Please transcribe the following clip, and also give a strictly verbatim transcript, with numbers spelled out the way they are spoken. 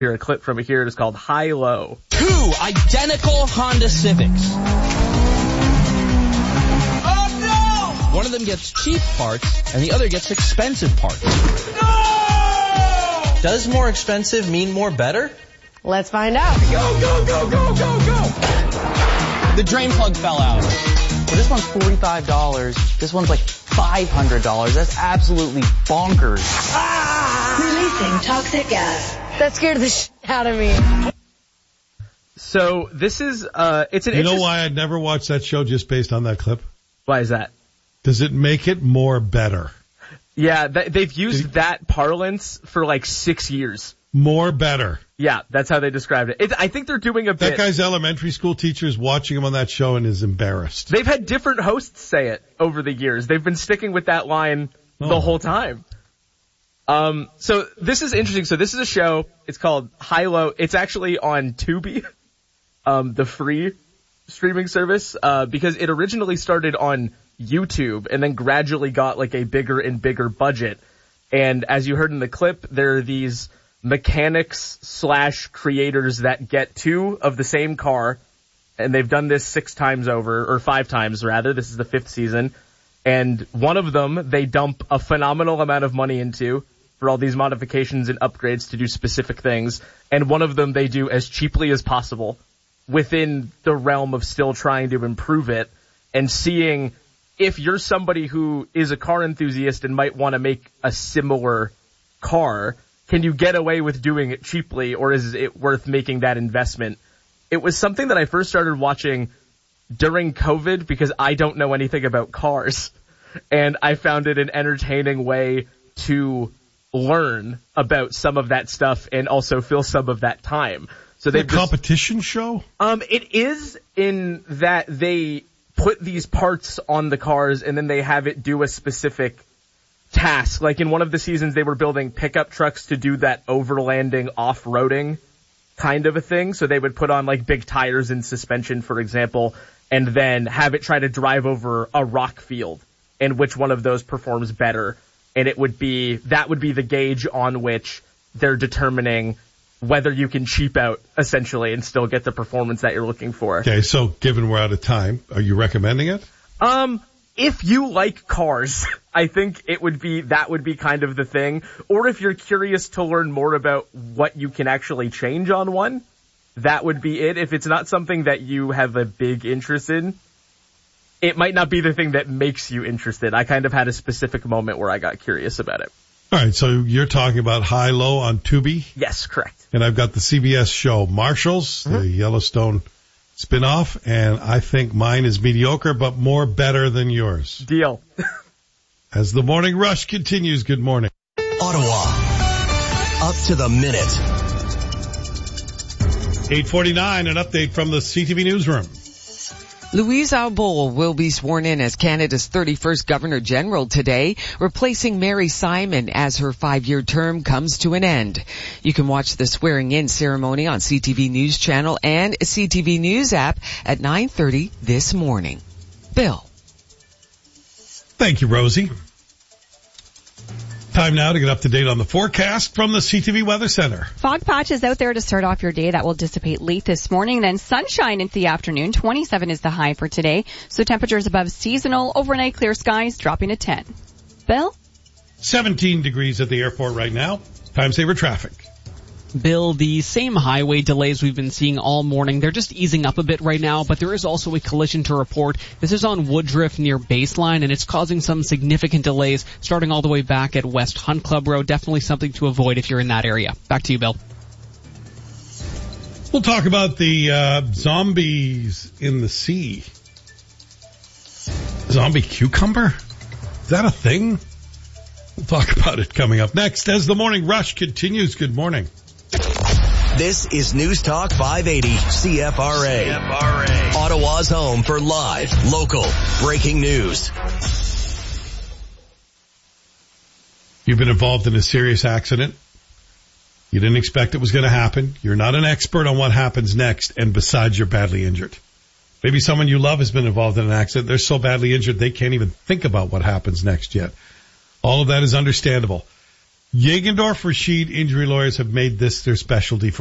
Here, a clip from it here. It is called High Low. Two identical Honda Civics. Oh, no! One of them gets cheap parts, and the other gets expensive parts. No! Does more expensive mean more better? Let's find out. Go, go, go, go, go, go! The drain plug fell out. Well, this one's forty-five dollars. This one's like five hundred dollars. That's absolutely bonkers. Ah! Releasing toxic gas. That scared the shit out of me. So this is, uh, it's an You know interest- why I'd never watch that show just based on that clip? Why is that? Does it make it more better? Yeah, th- they've used Did- that parlance for like six years. More better. Yeah, that's how they described it. it I think they're doing a bit. That guy's elementary school teacher is watching him on that show and is embarrassed. They've had different hosts say it over the years. They've been sticking with that line Oh. the whole time. Um, so this is interesting. So this is a show. It's called High Low. It's actually on Tubi, um, the free streaming service, uh, because it originally started on YouTube and then gradually got like a bigger and bigger budget. And as you heard in the clip, there are these mechanics slash creators that get two of the same car, and they've done this six times over, or five times rather. This is the fifth season. And one of them they dump a phenomenal amount of money into for all these modifications and upgrades to do specific things. And one of them they do as cheaply as possible within the realm of still trying to improve it and seeing if you're somebody who is a car enthusiast and might want to make a similar car, can you get away with doing it cheaply, or is it worth making that investment? It was something that I first started watching during COVID because I don't know anything about cars, and I found it an entertaining way to learn about some of that stuff and also fill some of that time. So The they competition show? Um, it is in that they put these parts on the cars and then they have it do a specific task. Like in one of the seasons, they were building pickup trucks to do that overlanding, off-roading kind of a thing. So they would put on like big tires and suspension, for example, and then have it try to drive over a rock field and which one of those performs better. And it would be, that would be the gauge on which they're determining whether you can cheap out essentially and still get the performance that you're looking for. Okay, so given we're out of time, are you recommending it? Um, if you like cars, I think it would be, that would be kind of the thing. Or if you're curious to learn more about what you can actually change on one, that would be it. If it's not something that you have a big interest in, it might not be the thing that makes you interested. I kind of had a specific moment where I got curious about it. All right, so you're talking about High Low on Tubi? Yes, correct. And I've got the C B S show Marshalls, Mm-hmm. the Yellowstone spinoff, and I think mine is mediocre, but more better than yours. Deal. As the morning rush continues, good morning. Ottawa, up to the minute. eight forty-nine, an update from the C T V newsroom. Louise Arbour will be sworn in as Canada's thirty-first Governor-General today, replacing Mary Simon as her five-year term comes to an end. You can watch the swearing-in ceremony on C T V News Channel and C T V News app at nine thirty this morning. Bill. Thank you, Rosie. Time now to get up to date on the forecast from the C T V Weather Center. Fog patches out there to start off your day. That will dissipate late this morning. Then sunshine into the afternoon. twenty-seven is the high for today. So temperatures above seasonal. Overnight clear skies dropping to ten. Bill? seventeen degrees at the airport right now. Time saver traffic. Bill, the same highway delays we've been seeing all morning, they're just easing up a bit right now, but there is also a collision to report. This is on Woodruff near Baseline, and it's causing some significant delays starting all the way back at West Hunt Club Road. Definitely something to avoid if you're in that area. Back to you, Bill. We'll talk about the uh, zombies in the sea. Zombie cucumber? Is that a thing? We'll talk about it coming up next as the morning rush continues. Good morning. This is News Talk five eighty C F R A. C F R A. Ottawa's home for live, local, breaking news. You've been involved in a serious accident. You didn't expect it was going to happen. You're not an expert on what happens next, and besides, you're badly injured. Maybe someone you love has been involved in an accident. They're so badly injured they can't even think about what happens next yet. All of that is understandable. Jagendorf Rashid injury lawyers have made this their specialty for